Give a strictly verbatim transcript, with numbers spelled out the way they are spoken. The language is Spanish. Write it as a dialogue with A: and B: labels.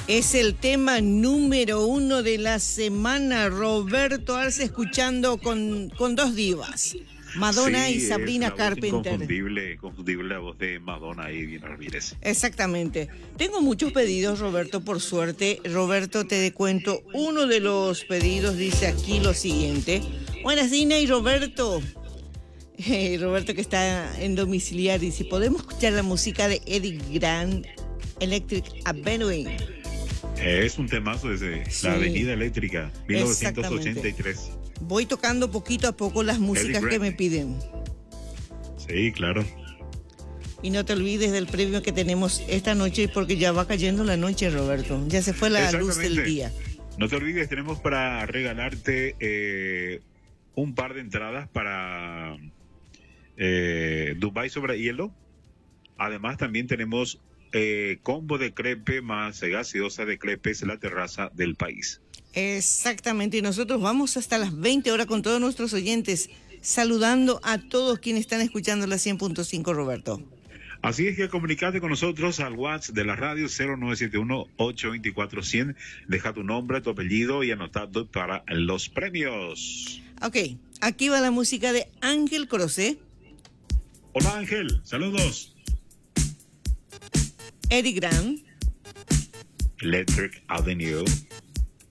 A: Es el tema número uno de la semana. Roberto Arce escuchando con, con dos divas, Madonna
B: Sí,
A: y Sabrina
B: es la
A: Carpenter.
B: Voz inconfundible, confundible la voz de Madonna y Dina Ramírez.
A: Exactamente. Tengo muchos pedidos, Roberto, por suerte. Roberto, te cuento, uno de los pedidos dice aquí lo siguiente. Buenas, Dina y Roberto. Eh, Roberto, que está en domiciliar, dice, ¿podemos escuchar la música de Eddie Grant, Electric Avenue?
B: Es un temazo desde
A: Sí,
B: la Avenida Eléctrica, mil novecientos ochenta y tres.
A: Voy tocando poquito a poco las músicas que me piden.
B: Sí, claro.
A: Y no te olvides del premio que tenemos esta noche, porque ya va cayendo la noche, Roberto. Ya se fue la luz del día.
B: No te olvides, tenemos para regalarte eh, un par de entradas para eh, Dubai sobre hielo. Además, también tenemos eh, combo de crepe más gaseosa de crepes en la terraza del país.
A: Exactamente, y nosotros vamos hasta las veinte horas con todos nuestros oyentes, saludando a todos quienes están escuchando la cien punto cinco, Roberto.
B: Así es que comunicate con nosotros al WhatsApp de la radio cero nueve siete uno, ocho dos cuatro, cien. Deja tu nombre, tu apellido y anotado para los premios.
A: Ok, aquí va la música de Ángel Crocé.
B: Hola Ángel, saludos.
A: Eddie Grant.
B: Electric Avenue.